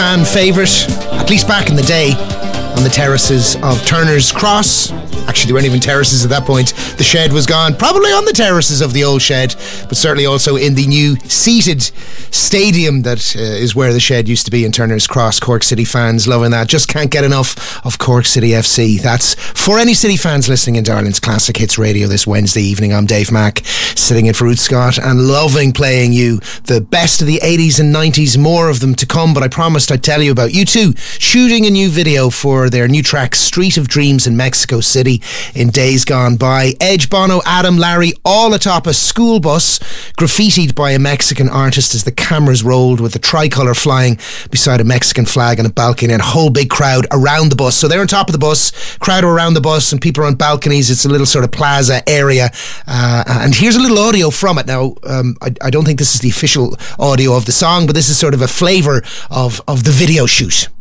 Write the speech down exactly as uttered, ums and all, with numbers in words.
fan favourite, at least back in the day, on the terraces of Turner's Cross. Actually, there weren't even terraces at that point. The Shed was gone, probably on the terraces of the old Shed, but certainly also in the new seated stadium that uh, is where the Shed used to be in Turner's Cross. Cork City fans loving that. Just can't get enough of Cork City F C. That's for any City fans listening into Ireland's Classic Hits Radio this Wednesday evening. I'm Dave Mack, sitting in for Ruth Scott and loving playing you the best of the eighties and nineties, more of them to come, but I promised I'd tell you about U two shooting a new video for their new track Street of Dreams in Mexico City in days gone by. Edge, Bono, Adam, Larry, all atop a school bus, graffitied by a Mexican artist as the cameras rolled with the tricolour flying beside a Mexican flag on a balcony, and a whole big crowd around the bus. So they're on top of the bus, crowd are around the bus, and people are on balconies. It's a little sort of plaza area. Uh, and here's a little audio from it. Now, um, I, I don't think this is the official audio of the song, but this is sort of a flavour of, of the video shoot.